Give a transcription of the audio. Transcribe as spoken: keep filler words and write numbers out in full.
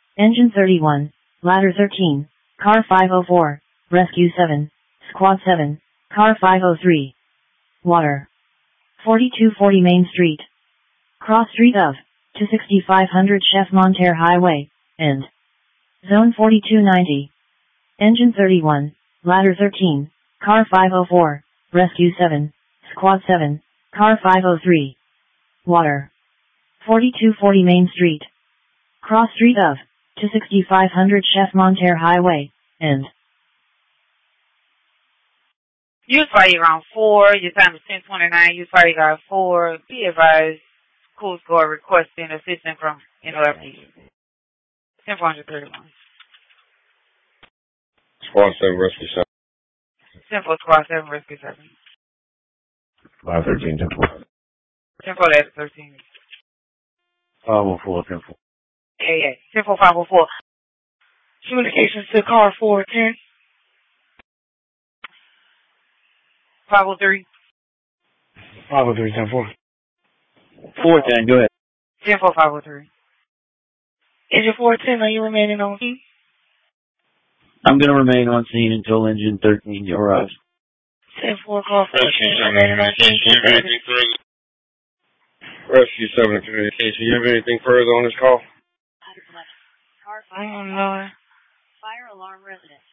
Engine thirty-one, Ladder thirteen, Car five oh four, Rescue seven, Squad seven, Car five oh three. Water. forty-two forty Main Street. Cross Street of, to sixty-five hundred Chef Monterre Highway, and Zone forty-two ninety. Engine thirty-one, Ladder thirteen, Car five oh four, Rescue seven, Squad seven, Car five oh three. Water. forty-two forty Main Street. Cross Street of, to sixty-five hundred Chef Monterre Highway, and Use Fire Ground four, your time is ten twenty-nine, use Fire Ground four, be advised, Coast Guard requesting assistance from N O F D. ten four thirty-one. Squad seven, Rescue seven. ten four Squad seven, Rescue seven. five thirteen, ten four. ten four Ladder thirteen. five oh four, ten four. Yeah, yeah. ten four five oh four. Communications to car four ten. five oh three. five oh three, ten four. four ten, go ahead. ten four five oh three. Engine four ten, are you remaining on scene? I'm going to remain on scene until engine thirteen arrives. ten four call four ten, remaining on scene. Rescue seven communication. You have anything further on this call? I don't know. Fire alarm resident.